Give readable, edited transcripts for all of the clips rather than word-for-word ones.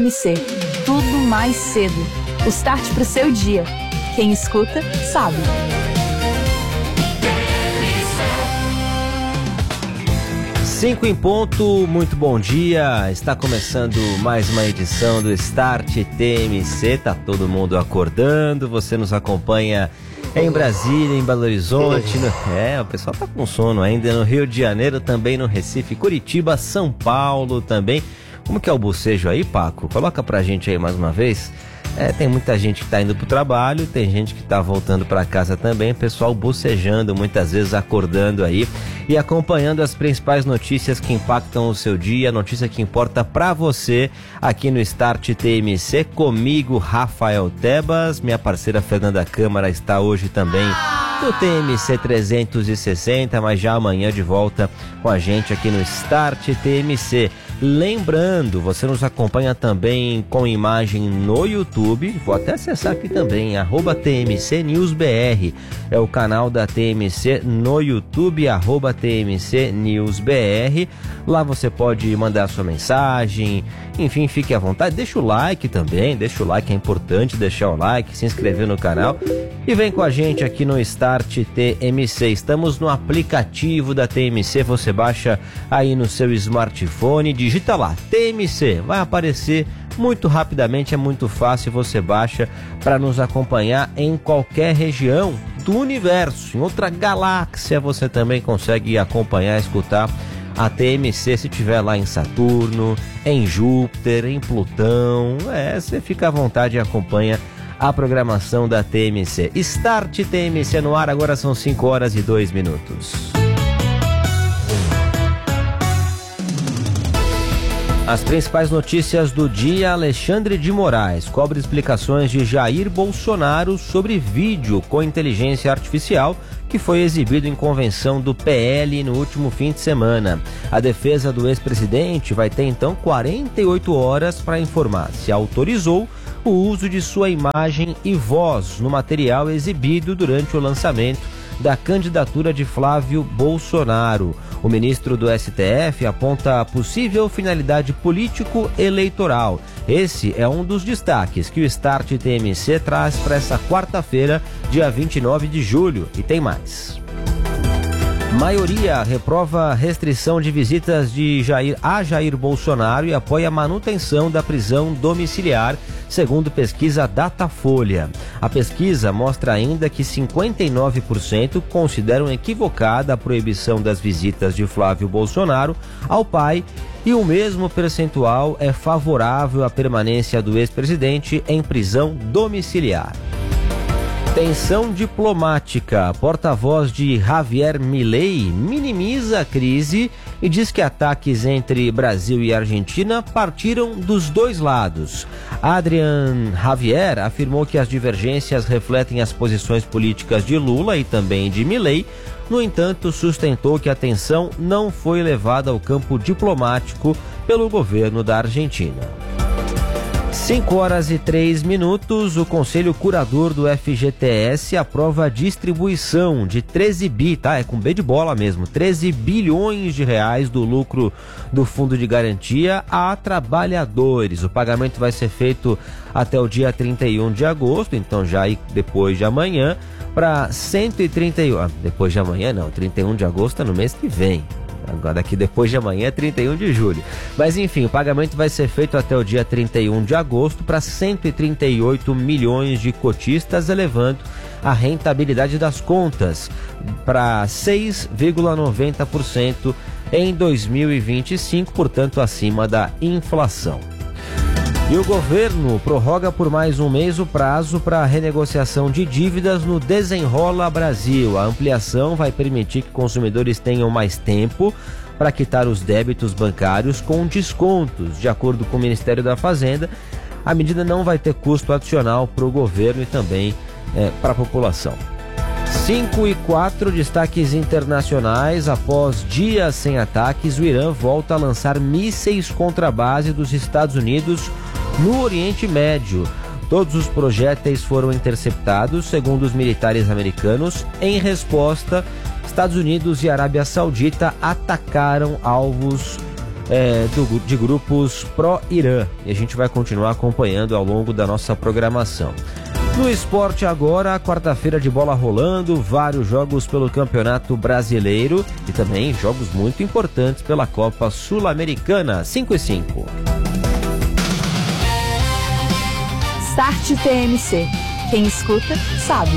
TMC, tudo mais cedo. O start pro seu dia. Quem escuta, sabe. 5 em ponto, muito bom dia. Está começando mais uma edição do Start TMC. Tá todo mundo acordando. Você nos acompanha em Brasília, em Belo Horizonte. O pessoal tá com sono ainda. No Rio de Janeiro, também no Recife, Curitiba, São Paulo também. Como que é o bocejo aí, Paco? Coloca pra gente aí mais uma vez. Tem muita gente que tá indo pro trabalho, tem gente que tá voltando pra casa também, pessoal bocejando, muitas vezes acordando aí e acompanhando as principais notícias que impactam o seu dia, notícia que importa pra você aqui no Start TMC, comigo, Rafael Tebas, minha parceira Fernanda Câmara está hoje também no TMC 360, mas já amanhã de volta com a gente aqui no Start TMC. Lembrando, você nos acompanha também com imagem no YouTube, vou até acessar aqui também, @TMC News BR, é o canal da TMC no YouTube, @TMC News BR, lá você pode mandar sua mensagem, enfim, fique à vontade, deixa o like também, é importante deixar o like, se inscrever no canal e vem com a gente aqui no Start TMC, estamos no aplicativo da TMC, você baixa aí no seu smartphone, digita lá, TMC, vai aparecer muito rapidamente, é muito fácil, você baixa para nos acompanhar em qualquer região do universo, em outra galáxia você também consegue acompanhar, escutar a TMC se tiver lá em Saturno, em Júpiter, em Plutão, você fica à vontade e acompanha a programação da TMC. Start TMC no ar, agora são 5 horas e 2 minutos. As principais notícias do dia: Alexandre de Moraes cobre explicações de Jair Bolsonaro sobre vídeo com inteligência artificial que foi exibido em convenção do PL no último fim de semana. A defesa do ex-presidente vai ter então 48 horas para informar se autorizou o uso de sua imagem e voz no material exibido durante o lançamento da candidatura de Flávio Bolsonaro. O ministro do STF aponta a possível finalidade político-eleitoral. Esse é um dos destaques que o Start TMC traz para essa quarta-feira, dia 29 de julho. E tem mais. Maioria reprova restrição de visitas de Jair Bolsonaro e apoia a manutenção da prisão domiciliar, segundo pesquisa Datafolha. A pesquisa mostra ainda que 59% consideram equivocada a proibição das visitas de Flávio Bolsonaro ao pai e o mesmo percentual é favorável à permanência do ex-presidente em prisão domiciliar. Tensão diplomática. Porta-voz de Javier Milei minimiza a crise e diz que ataques entre Brasil e Argentina partiram dos dois lados. Adrian Javier afirmou que as divergências refletem as posições políticas de Lula e também de Milei. No entanto, sustentou que a tensão não foi levada ao campo diplomático pelo governo da Argentina. 5 horas e 3 minutos, o Conselho Curador do FGTS aprova a distribuição de 13 com B de bola mesmo, 13 bilhões de reais do lucro do Fundo de Garantia a trabalhadores. O pagamento vai ser feito até o dia 31 de agosto, então já depois de amanhã, para 131, depois de amanhã não, 31 de agosto é no mês que vem. Agora aqui depois de amanhã é 31 de julho. Mas enfim, o pagamento vai ser feito até o dia 31 de agosto para 138 milhões de cotistas, elevando a rentabilidade das contas para 6,90% em 2025, portanto acima da inflação. E o governo prorroga por mais um mês o prazo para a renegociação de dívidas no Desenrola Brasil. A ampliação vai permitir que consumidores tenham mais tempo para quitar os débitos bancários com descontos. De acordo com o Ministério da Fazenda, a medida não vai ter custo adicional para o governo e também para a população. 5 e 4, destaques internacionais. Após dias sem ataques, o Irã volta a lançar mísseis contra a base dos Estados Unidos no Oriente Médio. Todos os projéteis foram interceptados, segundo os militares americanos. Em resposta, Estados Unidos e Arábia Saudita atacaram alvos de grupos pró-Irã. E a gente vai continuar acompanhando ao longo da nossa programação. No esporte agora, quarta-feira de bola rolando, vários jogos pelo Campeonato Brasileiro e também jogos muito importantes pela Copa Sul-Americana, 5-5. Start TMC. Quem escuta, sabe.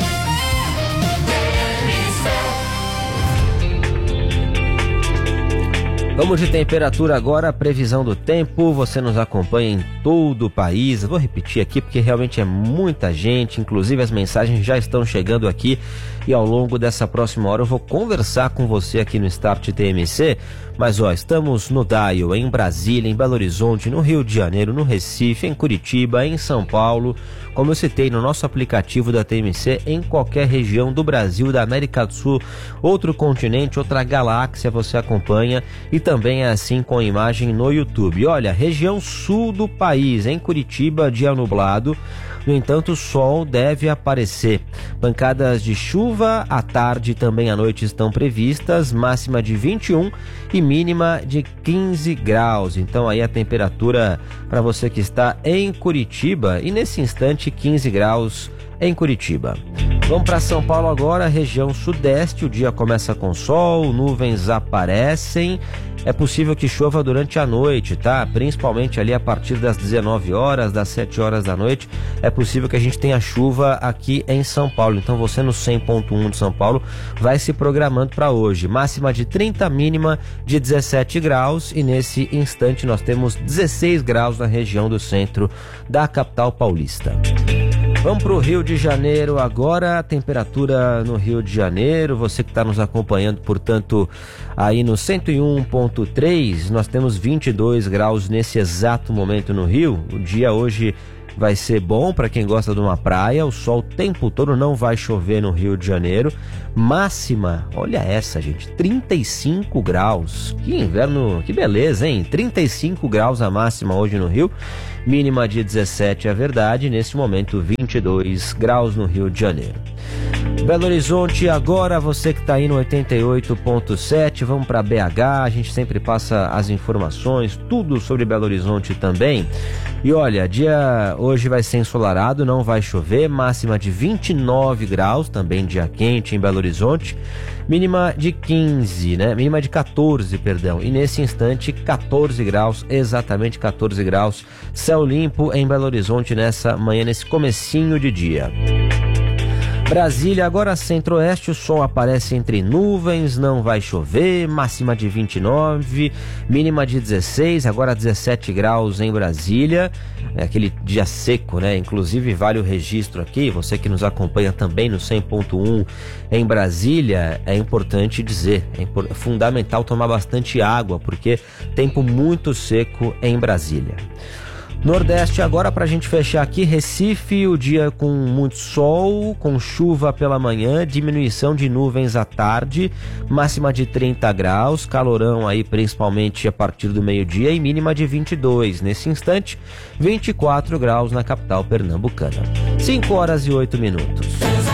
Vamos de temperatura agora, previsão do tempo, você nos acompanha em todo o país. Eu vou repetir aqui porque realmente é muita gente, inclusive as mensagens já estão chegando aqui e ao longo dessa próxima hora eu vou conversar com você aqui no Start TMC. Mas estamos no Dial, em Brasília, em Belo Horizonte, no Rio de Janeiro, no Recife, em Curitiba, em São Paulo, como eu citei no nosso aplicativo da TMC, em qualquer região do Brasil, da América do Sul, outro continente, outra galáxia você acompanha e também é assim com imagem no YouTube. Olha, região sul do país, em Curitiba, dia nublado. No entanto, o sol deve aparecer. Pancadas de chuva à tarde e também à noite estão previstas, máxima de 21 e mínima de 15 graus. Então aí a temperatura para você que está em Curitiba e nesse instante 15 graus em Curitiba. Vamos para São Paulo agora, região sudeste, o dia começa com sol, nuvens aparecem, é possível que chova durante a noite, tá? Principalmente ali a partir das 19 horas, das 7 horas da noite, é possível que a gente tenha chuva aqui em São Paulo. Então você no 100.1 de São Paulo vai se programando para hoje. Máxima de 30, mínima de 17 graus e nesse instante nós temos 16 graus na região do centro da capital paulista. Vamos para o Rio de Janeiro agora, a temperatura no Rio de Janeiro, você que está nos acompanhando, portanto, aí no 101.3, nós temos 22 graus nesse exato momento no Rio. O dia hoje vai ser bom para quem gosta de uma praia, o sol o tempo todo, não vai chover no Rio de Janeiro. Máxima, olha essa gente, 35 graus, que inverno, que beleza, hein? 35 graus a máxima hoje no Rio, mínima de 17 é verdade, nesse momento 22 graus no Rio de Janeiro. Belo Horizonte agora, você que está aí no 88.7, vamos para BH, a gente sempre passa as informações, tudo sobre Belo Horizonte também. E olha, dia hoje vai ser ensolarado, não vai chover, máxima de 29 graus, também dia quente em Belo Horizonte, mínima de 15, né? Mínima de 14, perdão, e nesse instante 14 graus, exatamente 14 graus, céu limpo em Belo Horizonte nessa manhã, nesse comecinho de dia. Brasília, agora centro-oeste, o sol aparece entre nuvens, não vai chover, máxima de 29, mínima de 16, agora 17 graus em Brasília, é aquele dia seco, né? Inclusive vale o registro aqui, você que nos acompanha também no 100.1 em Brasília, é importante dizer, é fundamental tomar bastante água, porque tempo muito seco em Brasília. Nordeste agora, para a gente fechar aqui, Recife, o dia com muito sol, com chuva pela manhã, diminuição de nuvens à tarde, máxima de 30 graus, calorão aí principalmente a partir do meio-dia e mínima de 22. Nesse instante, 24 graus na capital pernambucana. 5 horas e 8 minutos.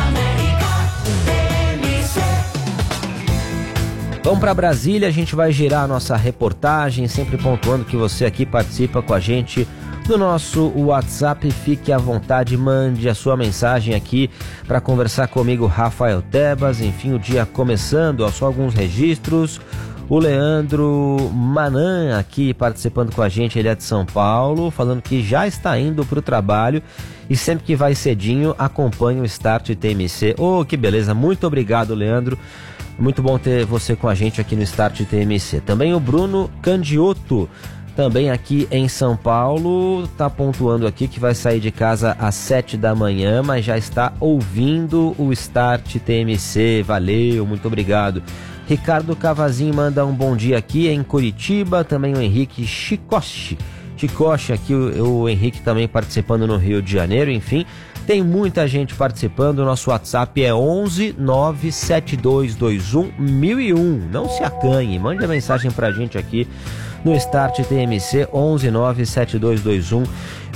Vamos para Brasília, a gente vai girar a nossa reportagem, sempre pontuando que você aqui participa com a gente do nosso WhatsApp. Fique à vontade, mande a sua mensagem aqui para conversar comigo, Rafael Tebas. Enfim, o dia começando, só alguns registros. O Leandro Manan aqui participando com a gente, ele é de São Paulo, falando que já está indo para o trabalho e sempre que vai cedinho acompanha o Start TMC. Oh, que beleza, muito obrigado, Leandro. Muito bom ter você com a gente aqui no Start TMC. Também o Bruno Candioto, também aqui em São Paulo, está pontuando aqui que vai sair de casa às 7 da manhã, mas já está ouvindo o Start TMC. Valeu, muito obrigado. Ricardo Cavazinho manda um bom dia aqui em Curitiba, também o Henrique Chicoche aqui, o Henrique também participando no Rio de Janeiro, enfim, tem muita gente participando. O nosso WhatsApp é 11 97221 1001. Não se acanhe, mande a mensagem pra gente aqui no Start TMC, 11 97221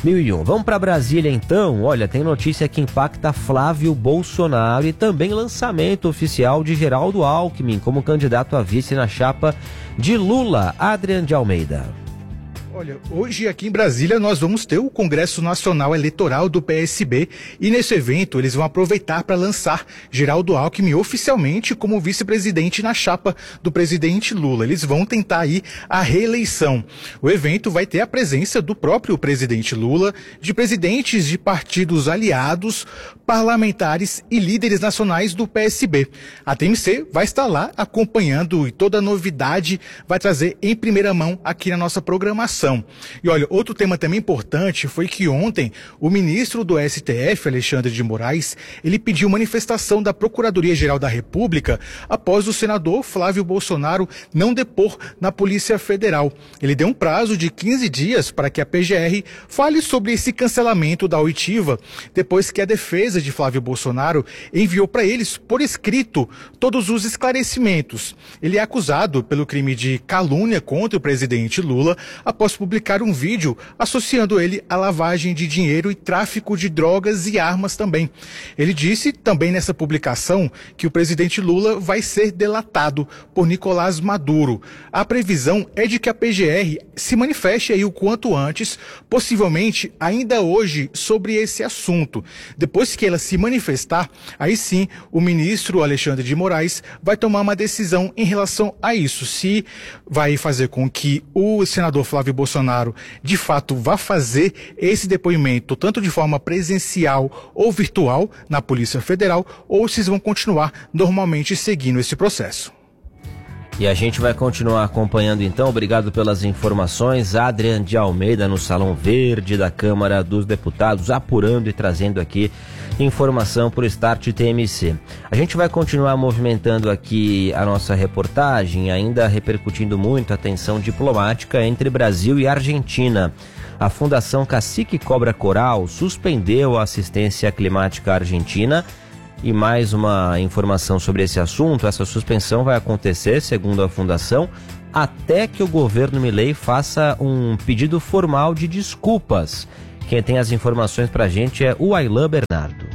2001. Vamos para Brasília então. Olha, tem notícia que impacta Flávio Bolsonaro e também lançamento oficial de Geraldo Alckmin como candidato a vice na chapa de Lula. Adrian de Almeida. Olha, hoje aqui em Brasília nós vamos ter o Congresso Nacional Eleitoral do PSB e nesse evento eles vão aproveitar para lançar Geraldo Alckmin oficialmente como vice-presidente na chapa do presidente Lula. Eles vão tentar aí a reeleição. O evento vai ter a presença do próprio presidente Lula, de presidentes de partidos aliados, parlamentares e líderes nacionais do PSB. A TMC vai estar lá acompanhando e toda a novidade vai trazer em primeira mão aqui na nossa programação. E olha, outro tema também importante foi que ontem o ministro do STF, Alexandre de Moraes, ele pediu manifestação da Procuradoria-Geral da República após o senador Flávio Bolsonaro não depor na Polícia Federal. Ele deu um prazo de 15 dias para que a PGR fale sobre esse cancelamento da oitiva, depois que a defesa de Flávio Bolsonaro enviou para eles, por escrito, todos os esclarecimentos. Ele é acusado pelo crime de calúnia contra o presidente Lula após publicar um vídeo associando ele à lavagem de dinheiro e tráfico de drogas e armas também. Ele disse também nessa publicação que o presidente Lula vai ser delatado por Nicolás Maduro. A previsão é de que a PGR se manifeste aí o quanto antes, possivelmente ainda hoje, sobre esse assunto. Depois que ela se manifestar, aí sim o ministro Alexandre de Moraes vai tomar uma decisão em relação a isso, se vai fazer com que o senador Flávio Bolsonaro de fato vá fazer esse depoimento tanto de forma presencial ou virtual na Polícia Federal, ou se vão continuar normalmente seguindo esse processo. E a gente vai continuar acompanhando então. Obrigado pelas informações. Adrian de Almeida no Salão Verde da Câmara dos Deputados, apurando e trazendo aqui informação para o Start TMC. A gente vai continuar movimentando aqui a nossa reportagem, ainda repercutindo muito a tensão diplomática entre Brasil e Argentina. A Fundação Cacique Cobra Coral suspendeu a assistência climática argentina. E mais uma informação sobre esse assunto: essa suspensão vai acontecer, segundo a Fundação, até que o governo Milei faça um pedido formal de desculpas. Quem tem as informações pra gente é o Aylan Bernardo.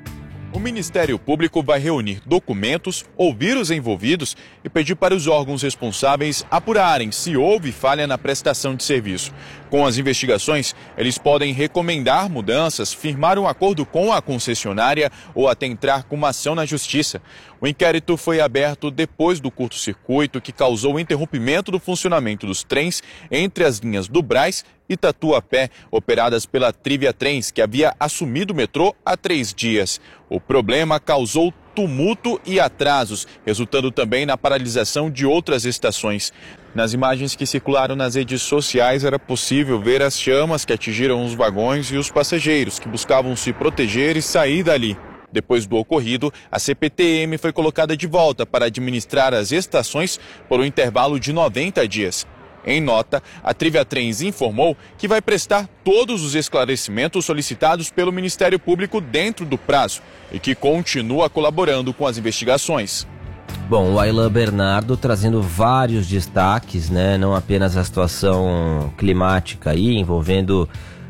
O Ministério Público vai reunir documentos, ouvir os envolvidos e pedir para os órgãos responsáveis apurarem se houve falha na prestação de serviço. Com as investigações, eles podem recomendar mudanças, firmar um acordo com a concessionária ou até entrar com uma ação na Justiça. O inquérito foi aberto depois do curto-circuito que causou o interrompimento do funcionamento dos trens entre as linhas do Brás e Tatuapé, operadas pela Trivia Trens, que havia assumido o metrô há 3 dias. O problema causou tumulto e atrasos, resultando também na paralisação de outras estações. Nas imagens que circularam nas redes sociais era possível ver as chamas que atingiram os vagões e os passageiros que buscavam se proteger e sair dali. Depois do ocorrido, a CPTM foi colocada de volta para administrar as estações por um intervalo de 90 dias. Em nota, a Trivia Trens informou que vai prestar todos os esclarecimentos solicitados pelo Ministério Público dentro do prazo e que continua colaborando com as investigações. Bom, o Aylan Bernardo trazendo vários destaques, né? Não apenas a situação climática aí, envolvendo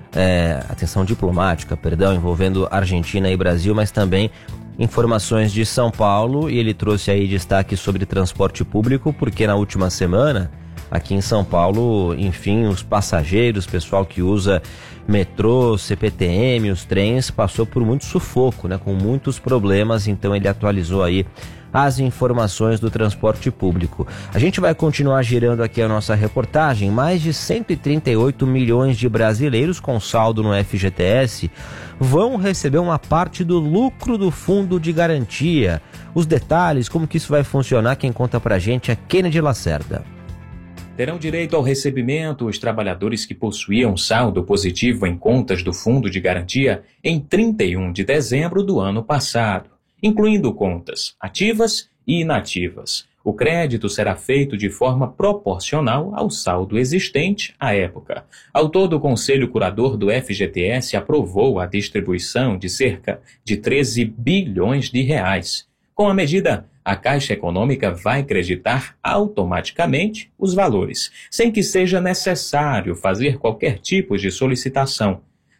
atenção diplomática, envolvendo Argentina e Brasil, mas também informações de São Paulo, e ele trouxe aí destaques sobre transporte público, porque na última semana, aqui em São Paulo, enfim, os passageiros, pessoal que usa metrô, CPTM, os trens, passou por muito sufoco, né, com muitos problemas. Então ele atualizou aí as informações do transporte público. A gente vai continuar girando aqui a nossa reportagem. Mais de 138 milhões de brasileiros com saldo no FGTS vão receber uma parte do lucro do fundo de garantia. Os detalhes, como que isso vai funcionar, quem conta pra gente é Kennedy Lacerda. Terão direito ao recebimento os trabalhadores que possuíam saldo positivo em contas do Fundo de Garantia em 31 de dezembro do ano passado, incluindo contas ativas e inativas. O crédito será feito de forma proporcional ao saldo existente à época. Ao todo, o Conselho Curador do FGTS aprovou a distribuição de cerca de 13 bilhões de reais. Com a medida, a Caixa Econômica vai creditar automaticamente os valores, sem que seja necessário fazer qualquer tipo de solicitação.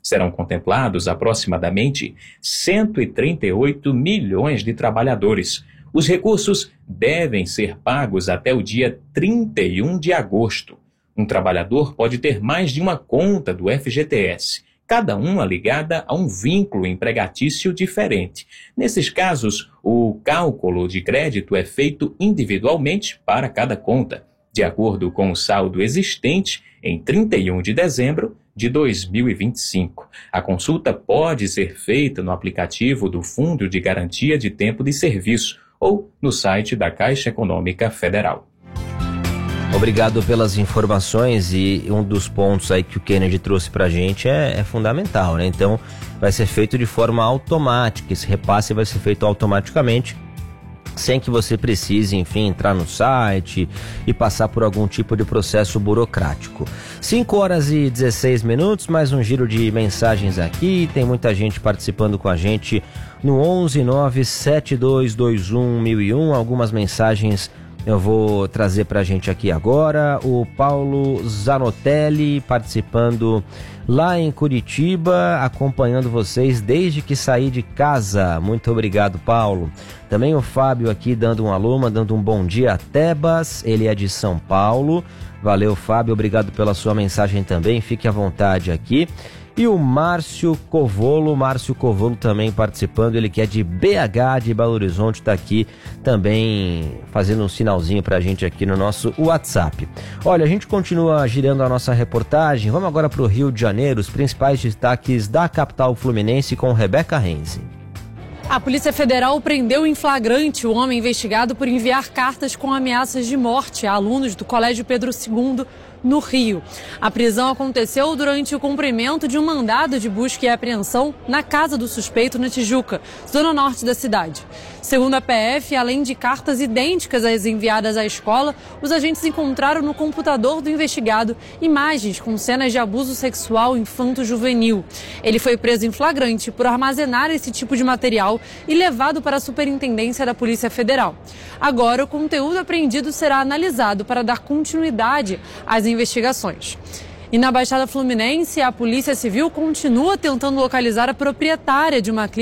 Serão contemplados aproximadamente 138 milhões de trabalhadores. Os recursos devem ser pagos até o dia 31 de agosto. Um trabalhador pode ter mais de uma conta do FGTS, cada uma ligada a um vínculo empregatício diferente. Nesses casos, o cálculo de crédito é feito individualmente para cada conta, de acordo com o saldo existente em 31 de dezembro de 2025. A consulta pode ser feita no aplicativo do Fundo de Garantia de Tempo de Serviço ou no site da Caixa Econômica Federal. Obrigado pelas informações, e um dos pontos aí que o Kennedy trouxe pra gente é fundamental, né? Então vai ser feito de forma automática, esse repasse vai ser feito automaticamente, sem que você precise, enfim, entrar no site e passar por algum tipo de processo burocrático. 5h16, mais um giro de mensagens aqui, tem muita gente participando com a gente no 11972211001, algumas mensagens eu vou trazer pra gente aqui agora. O Paulo Zanotelli participando lá em Curitiba, acompanhando vocês desde que saí de casa. Muito obrigado, Paulo. Também o Fábio aqui dando um alô, mandando um bom dia a Tebas, ele é de São Paulo. Valeu, Fábio, obrigado pela sua mensagem também, fique à vontade aqui. E o Márcio Covolo também participando, ele que é de BH, de Belo Horizonte, está aqui também fazendo um sinalzinho pra gente aqui no nosso WhatsApp. Olha, a gente continua girando a nossa reportagem, vamos agora para o Rio de Janeiro, os principais destaques da capital fluminense com Rebeca Renzi. A Polícia Federal prendeu em flagrante o homem investigado por enviar cartas com ameaças de morte a alunos do Colégio Pedro II, no Rio. A prisão aconteceu durante o cumprimento de um mandado de busca e apreensão na casa do suspeito na Tijuca, zona norte da cidade. Segundo a PF, além de cartas idênticas às enviadas à escola, os agentes encontraram no computador do investigado imagens com cenas de abuso sexual infanto-juvenil. Ele foi preso em flagrante por armazenar esse tipo de material e levado para a Superintendência da Polícia Federal. Agora, o conteúdo apreendido será analisado para dar continuidade às investigações. E na Baixada Fluminense, a Polícia Civil continua tentando localizar a proprietária de uma clínica